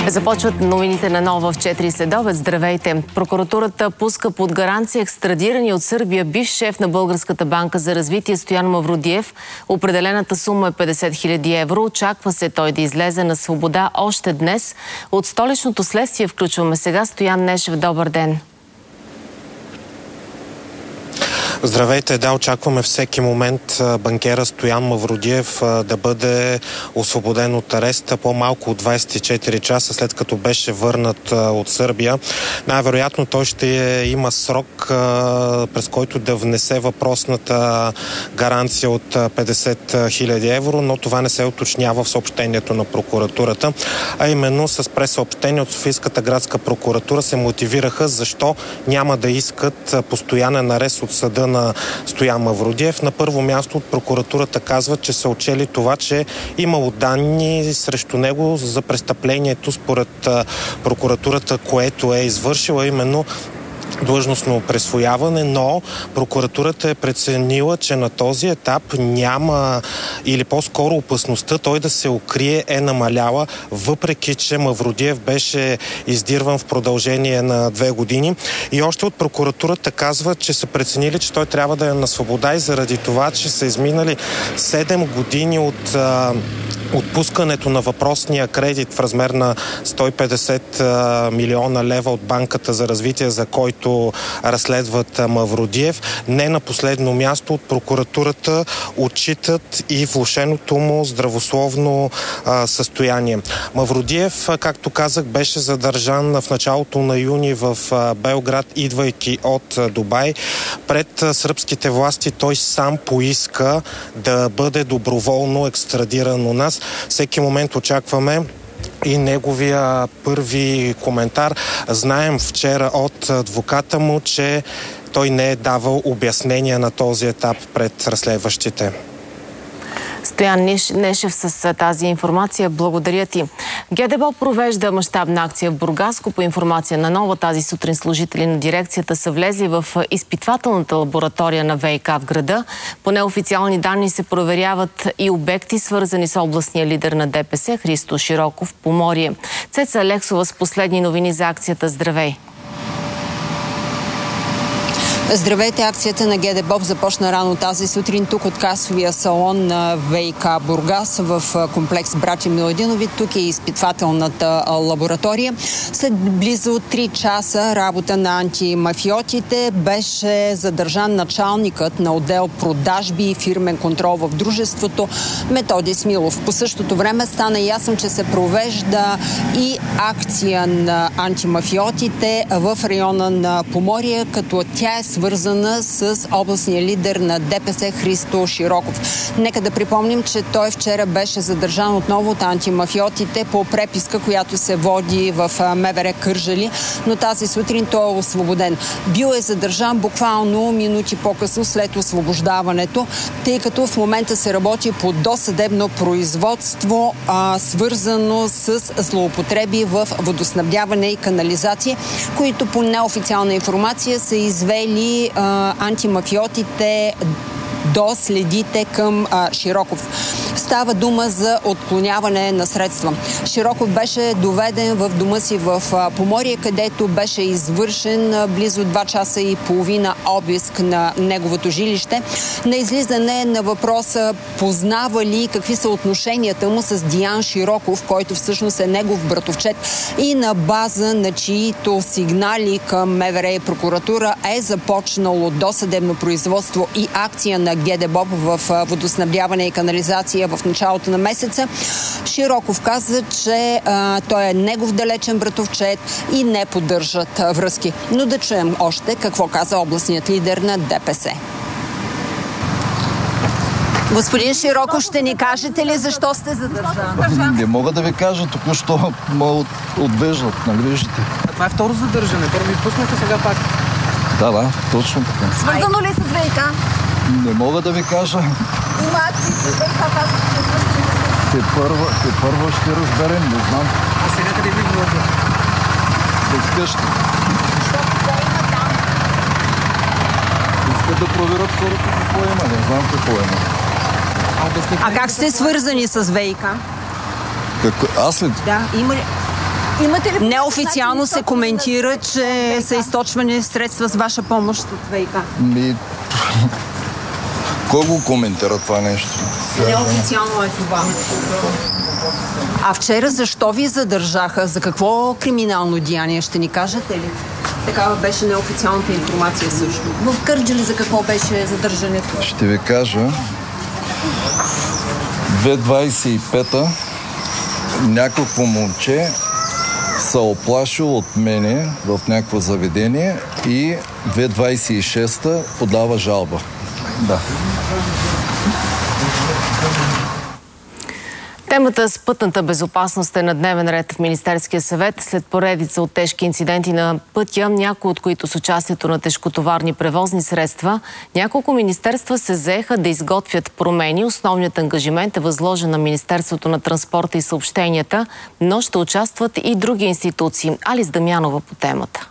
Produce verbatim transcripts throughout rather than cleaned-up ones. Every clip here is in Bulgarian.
Започват новините на ново в четири следобед. Здравейте! Прокуратурата пуска под гаранция екстрадирани от Сърбия бивш шеф на Българската банка за развитие Стоян Мавродиев. Определената сума е петдесет хиляди евро. Очаква се той да излезе на свобода още днес. От столичното следствие включваме сега Стоян Нешев. Добър ден! Здравейте, да, очакваме всеки момент банкера Стоян Мавродиев да бъде освободен от ареста по-малко от двадесет и четири часа след като беше върнат от Сърбия. Най-вероятно той ще има срок, през който да внесе въпросната гаранция от петдесет хиляди евро, но това не се уточнява в съобщението на прокуратурата. А именно с пресъобщение от Софийската градска прокуратура се мотивираха защо няма да искат постоянен арест от съда на Стоян Мавродиев. На първо място от прокуратурата казват, че са отчели това, че имало данни срещу него за престъплението според прокуратурата, което е извършила именно длъжностно присвояване, но прокуратурата е преценила, че на този етап няма или по-скоро опасността той да се укрие е намаляла, въпреки че Мавродиев беше издирван в продължение на две години. И още от прокуратурата казват, че са преценили, че той трябва да е на свобода и заради това, че са изминали седем години от а, отпускането на въпросния кредит в размер на сто и петдесет милиона лева от Банката за развитие, за който разследват Мавродиев. Не на последно място от прокуратурата отчитат и влошеното му здравословно а, състояние. Мавродиев, както казах, беше задържан в началото на юни в а, Белград, идвайки от а, Дубай. Пред а, сръбските власти той сам поиска да бъде доброволно екстрадиран у нас. Всеки момент очакваме и неговия първи коментар. Знаем вчера от адвоката му, че той не е давал обяснения на този етап пред разследващите. Стоян Нешев с тази информация. Благодаря ти. ГДБОП провежда мащабна акция в Бургаско. По информация на Нова, тази сутрин служители на дирекцията са влезли в изпитвателната лаборатория на ВиК в града. По неофициални данни се проверяват и обекти, свързани с областния лидер на ДПС Христо Широков в Поморие. Цеца Алексова с последни новини за акцията. Здравей! Здравейте! Акцията на ГДБОП започна рано тази сутрин тук от касовия салон на ВиК Бургас в комплекс Братя Миладинови. Тук е изпитвателната лаборатория. След близо три часа работа на антимафиотите беше задържан началникът на отдел продажби и фирмен контрол в дружеството Методи Смилов. По същото време стана ясно, че се провежда и акция на антимафиотите в района на Поморие, като тя е свързана с областния лидер на ДПС Христо Широков. Нека да припомним, че той вчера беше задържан отново от антимафиотите по преписка, която се води в МВР Кърджали, но тази сутрин той е освободен. Бил е задържан буквално минути по-късно след освобождаването, тъй като в момента се работи по досъдебно производство, а, свързано с злоупотреби в водоснабдяване и канализация, които по неофициална информация са извели а, антимафиотите до следите към а, Широков. Става дума за отклоняване на средства. Широков беше доведен в дома си в а, Поморие, където беше извършен а, близо два часа и половина обиск на неговото жилище. На излизане на въпроса познава ли какви са отношенията му с Диан Широков, който всъщност е негов братовчет, и на база на чиито сигнали към МВР и прокуратура е започнало досъдебно производство и акция на ГДБОП в водоснабдяване и канализация в началото на месеца. Широков каза, че а, той е негов далечен братовчет и не поддържат а, връзки. Но да чуем още какво каза областният лидер на ДПС. Господин Широков, ще ни кажете ли защо сте задържан? Не мога да ви кажа, току-що ме отвеждат, нали виждате. А това е второ задържане. Първо ви пуснаха, сега пак. Да, да, точно така. Свързано ли с ВиК? Не мога да ви кажа. Има акции с ВиК, казвате, че свързани с Те първа, те първа ще разберем, не знам. А сега къде ви вложат? Без къща. Искат да проверят хората какво има, не знам какво има. А как сте свързани с ВиК? Как... Аз ли? Да, има ли? Имате ли... Неофициално се коментира, че са източвани средства с ваша помощ от ВиК. Ми... Кой го коментира това нещо? Неофициално е това. А вчера защо ви задържаха? За какво криминално деяние ще ни кажете ли? Такава беше неофициалната информация също. В Кърджали за какво беше задържането? Ще ви кажа. две хиляди двадесет и пета някакво момче се оплашил от мене в някакво заведение и две хиляди двадесет и шеста подава жалба. Да. Темата с пътната безопасност е на дневен ред в Министерския съвет след поредица от тежки инциденти на пътя, някои от които с участието на тежкотоварни превозни средства. Няколко министерства се заеха да изготвят промени. Основният ангажимент е възложен на Министерството на транспорта и съобщенията, но ще участват и други институции. Алис Дамянова по темата.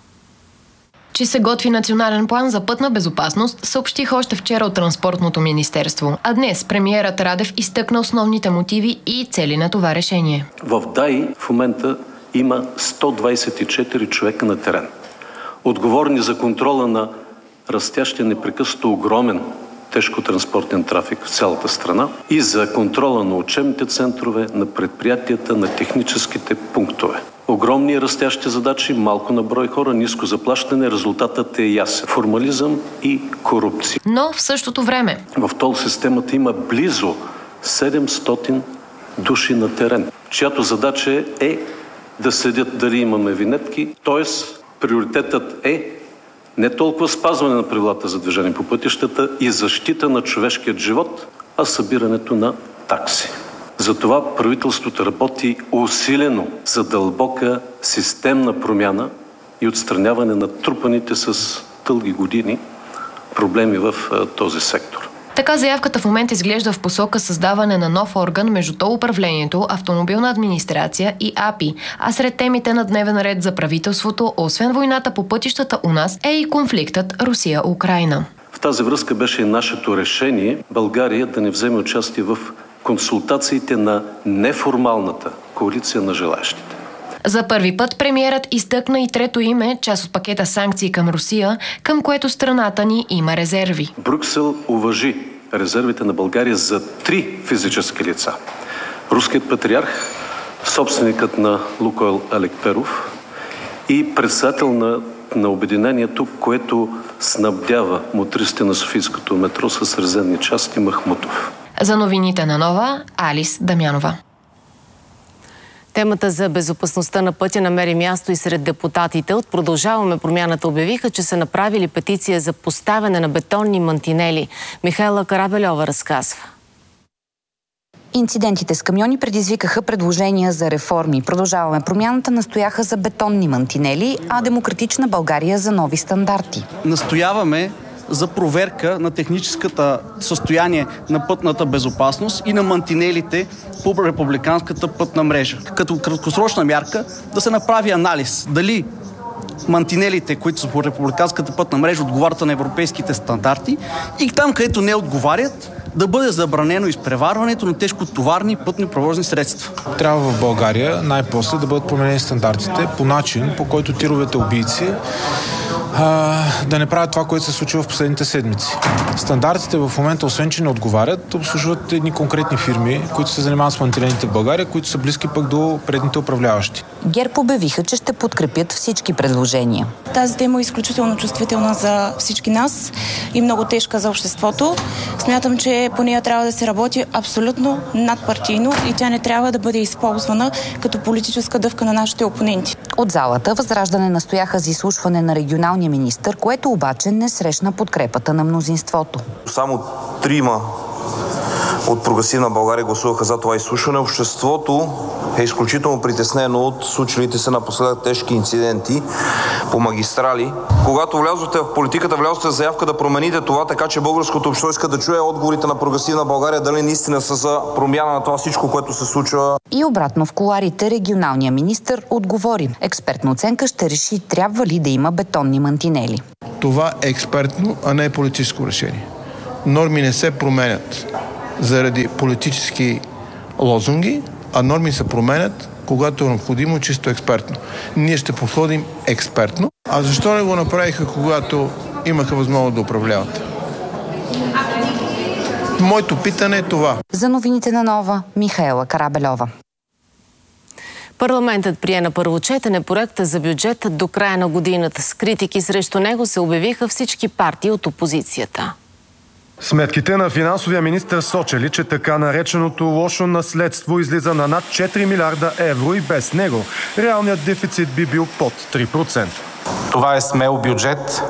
Че се готви национален план за пътна безопасност, съобщих още вчера от Транспортното министерство. А днес премиерът Радев изтъкна основните мотиви и цели на това решение. В ДАИ в момента има сто двадесет и четири човека на терен. Отговорни за контрола на растящия непрекъснато огромен тежкотранспортен трафик в цялата страна и за контрола на учебните центрове, на предприятията, на техническите пунктове. Огромни растящи задачи, малко на брой хора, ниско заплащане, резултатът е ясен. Формализъм и корупция. Но в същото време в тол системата има близо седемстотин души на терен, чиято задача е да следят дали имаме винетки, т.е. приоритетът е не толкова спазване на правилата за движение по пътищата и защита на човешкият живот, а събирането на такси. Затова правителството работи усилено за дълбока системна промяна и отстраняване на трупаните с дълги години проблеми в този сектор. Така заявката в момента изглежда в посока създаване на нов орган между тол управлението, автомобилна администрация и АПИ. А сред темите на дневен ред за правителството, освен войната по пътищата у нас, е и конфликтът Русия-Украйна. В тази връзка беше и нашето решение България да не вземе участие в консултациите на неформалната коалиция на желаящите. За първи път премиерът изтъкна и трето име, част от пакета санкции към Русия, към което страната ни има резерви. Брюксел уважи резервите на България за три физически лица. Руският патриарх, собственикът на Лукойл Олег Перов и председател на, на обединението, което снабдява мотористите на Софийското метро с резервни части Махмутов. За новините на Нова, Алис Дамянова. Темата за безопасността на пътя намери място и сред депутатите. От Продължаваме промяната обявиха, че са направили петиция за поставяне на бетонни мантинели. Михайла Карабельова разказва. Инцидентите с камиони предизвикаха предложения за реформи. Продължаваме промяната настояха за бетонни мантинели, а Демократична България за нови стандарти. Настояваме за проверка на техническата състояние на пътната безопасност и на мантинелите по републиканската пътна мрежа. Като краткосрочна мярка да се направи анализ дали мантинелите, които са по републиканската пътна мрежа, отговарят на европейските стандарти и там, където не отговарят, да бъде забранено изпреварването на тежкотоварни пътни превозни средства. Трябва в България най-после да бъдат променени стандартите по начин, по който тировете убийци а, да не правят това, което се случва в последните седмици. Стандартите в момента, освен че не отговарят, обслужват едни конкретни фирми, които се занимават с мантинелите в България, които са близки пък до предните управляващи. ГЕРБ обявиха, че ще подкрепят всички предложения. Тази тема е изключително чувствителна за всички нас и много тежка за обществото. Смятам, че по нея трябва да се работи абсолютно надпартийно и тя не трябва да бъде използвана като политическа дъвка на нашите опоненти. От залата Възраждане настояха за изслушване на регионалния министър, което обаче не срещна подкрепата на мнозинството. Само трима от Прогресивна България гласуваха за това изслушване. Обществото е изключително притеснено от случилите се напоследък тежки инциденти по магистрали. Когато влязохте в политиката, влязохте в заявка да промените това, така че българското общество иска да чуе отговорите на Прогресивна България, дали наистина са за промяна на това всичко, което се случва. И обратно в кулоарите регионалния министър отговори. Експертна оценка ще реши трябва ли да има бетонни мантинели. Това е експертно, а не е политическо решение. Норми не се променят заради политически лозунги, а норми се променят, когато е необходимо, чисто експертно. Ние ще подходим експертно. А защо не го направиха, когато имаха възможност да управляват? Моето питане е това. За новините на Нова, Михаела Карабельова. Парламентът прие на първо четене проекта за бюджет до края на годината. С критики срещу него се обявиха всички партии от опозицията. Сметките на финансовия министър сочели, че така нареченото лошо наследство излиза на над четири милиарда евро и без него реалният дефицит би бил под три процента. Това е смел бюджет,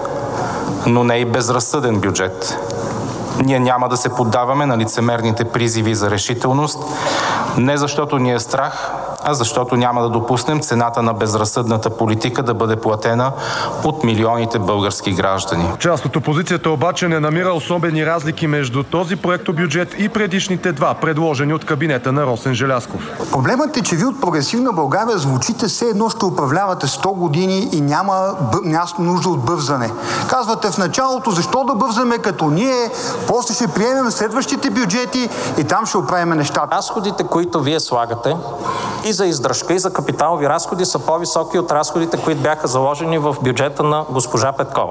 но не и безразсъден бюджет. Ние няма да се поддаваме на лицемерните призиви за решителност, не защото ни е страх, а защото няма да допуснем цената на безразсъдната политика да бъде платена от милионите български граждани. Част от опозицията обаче не намира особени разлики между този проектобюджет и предишните два, предложени от кабинета на Росен Желязков. Проблемът е, че ви от Прогресивна България звучите все едно ще управлявате сто години и няма място нужда от бързане. Казвате в началото, защо да бързаме като ние, после ще приемем следващите бюджети и там ще оправим нещата. Разходите, които вие слагате и за издръжка, и за капиталови разходи са по-високи от разходите, които бяха заложени в бюджета на госпожа Петкова,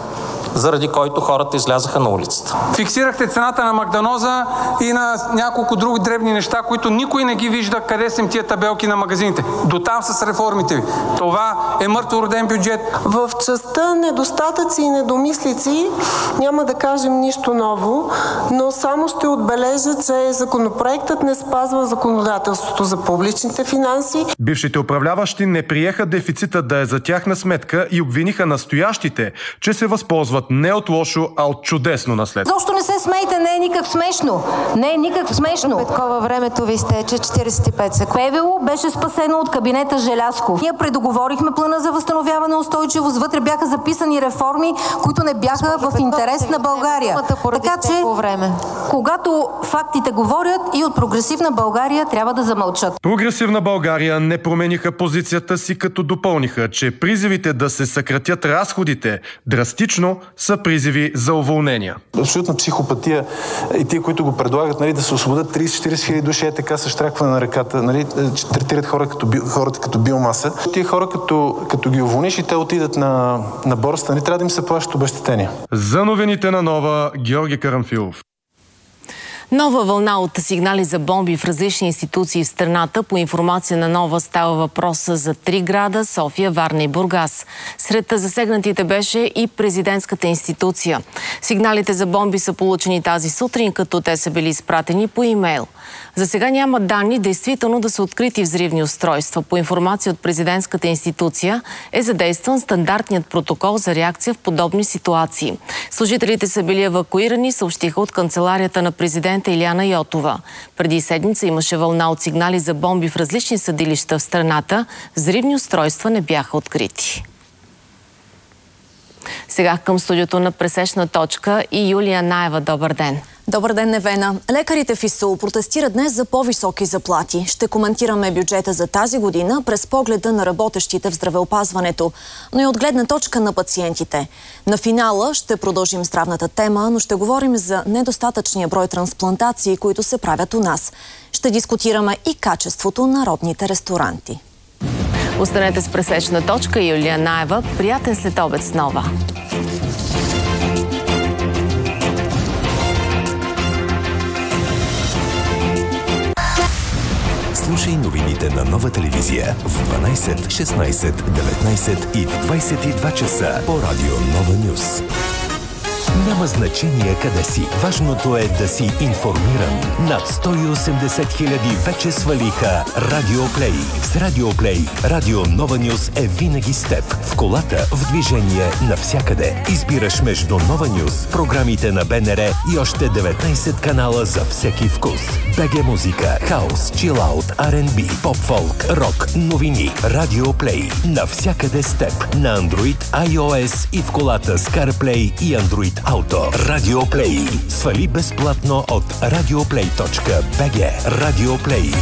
заради който хората излязаха на улицата. Фиксирахте цената на Магданоза и на няколко други дребни неща, които никой не ги вижда къде са им тия табелки на магазините. Дотам с реформите ви. Това е мъртвороден бюджет. В частта недостатъци и недомислици няма да кажем нищо ново, но само ще отбележа, че законопроектът не спазва законодателството за публичните финанси. Бившите управляващи не приеха дефицита да е за тяхна сметка и обвиниха настоящите, че се възползват не от лошо, а от чудесно наследство. Защо не се смейте? Не е никак смешно. Не е никак смешно. Петкова, времето ви стече четиридесет и пет секунди. Певело беше спасено от кабинета Желязков. Ние предоговорихме плана за възстановяване устойчивост. Вътре бяха записани реформи, които не бяха в интерес на България. Така че, когато фактите говорят, и от Прогресивна България трябва да замълчат. Прогресивна България не промениха позицията си, като допълниха, че призивите да се съкратят разходите драстично са призиви за уволнения. Абсолютна психопатия и тия, които го предлагат, нали, да се освободят тридесет-четиридесет хиляди души, е така същракване на ръката, нали, че третират хора като, хората като биомаса. Тия хора, като, като ги уволниш и те отидат на, на борста, нали, трябва да им се плащат обезщетения. За новините на Нова, Георги Карамфилов. Нова вълна от сигнали за бомби в различни институции в страната. По информация на Нова става въпрос за три града – София, Варна и Бургас. Сред засегнатите беше и президентската институция. Сигналите за бомби са получени тази сутрин, като те са били изпратени по имейл. За сега няма данни действително да са открити взривни устройства. По информация от президентската институция е задействан стандартният протокол за реакция в подобни ситуации. Служителите са били евакуирани, съобщиха от канцеларията на президента Илияна Йотова. Преди седмица имаше вълна от сигнали за бомби в различни съдилища в страната. Взривни устройства не бяха открити. Сега към студиото на Пресечна точка и Юлия Наева. Добър ден! Добър ден, Невена. Лекарите в ИСУЛ протестират днес за по-високи заплати. Ще коментираме бюджета за тази година през погледа на работещите в здравеопазването, но и от гледна точка на пациентите. На финала ще продължим здравната тема, но ще говорим за недостатъчния брой трансплантации, които се правят у нас. Ще дискутираме и качеството на родните ресторанти. Останете с Пресечна точка и Юлия Наева. Приятен следобед с Нова! Слушай новините на Нова телевизия в дванайсет, шестнайсет, деветнайсет и в двайсет и два часа по радио Нова Нюс. Няма значение къде си. Важното е да си информиран. Над сто и осемдесет хиляди вече свалиха Радио Плей. С Радио Плей Радио Нова Нюс е винаги с теб. В колата, в движение, навсякъде. Избираш между Нова Нюс, програмите на БНР и още деветнайсет канала за всеки вкус. БГ музика, хаус, чилаут, Ар енд Би, поп-фолк, рок, новини. Радио Плей. Навсякъде с теб. На Android, iOS и в колата с CarPlay и Android Auto. Радио Плей. Свали безплатно от радиоплей точка би джи. Радио Плей.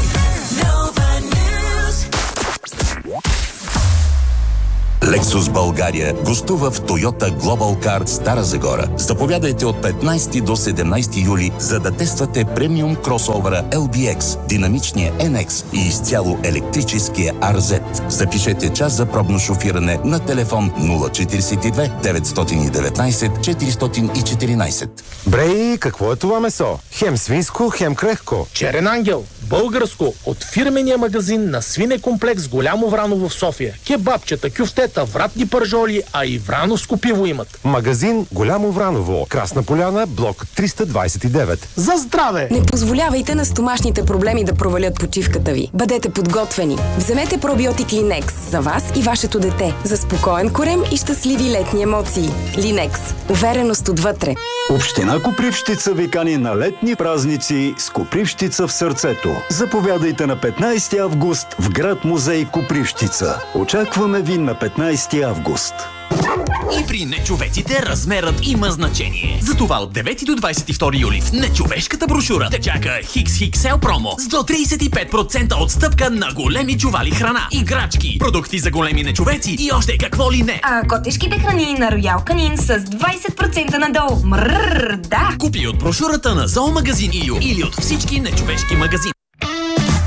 Lexus България гостува в Toyota Global Car Стара Загора. Заповядайте от петнайсети до седемнайсети юли, за да тествате премиум кросовера Ел Би Екс, динамичния Ен Екс и изцяло електрическия Ар Зет. Запишете час за пробно шофиране на телефон нула четирийсет и две деветстотин и деветнайсет четиристотин и четиринайсет. Брей, какво е това месо? Хем свинско, хем крехко. Черен ангел, българско, от фирмения магазин на свинекомплекс Голямо Враново в София. Кебабчета, кюфтета, вратни пържоли, а и врановско пиво имат. Магазин Голямо Враново, Красна поляна, блок триста двайсет и девет. За здраве! Не позволявайте на стомашните проблеми да провалят почивката ви. Бъдете подготвени. Вземете пробиотик Линекс за вас и вашето дете. За спокоен корем и щастливи летни емоции. Линекс. Увереност отвътре. Община Копривщица ви кани на летни празници с Копривщица в сърцето. Заповядайте на петнайсети август в град музей Копривщица. Очакваме ви на петнайсети август. И при нечовеците размерът има значение. Затова от девети до двайсет и втори юли в нечовешката брошура те чака Хикс Хикс Ел промо с до трийсет и пет процента отстъпка на големи чували храна, играчки, продукти за големи нечовеци и още какво ли не. А котешките храни на Роял Канин с двайсет процента надолу. Мрррр, да! Купи от брошурата на Зоомагазин Ю или от всички нечовешки магазини.